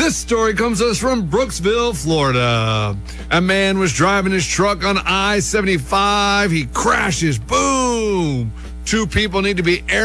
This story comes to us from Brooksville, Florida. A man was driving his truck on I-75. He crashes. Boom! 2 people need to be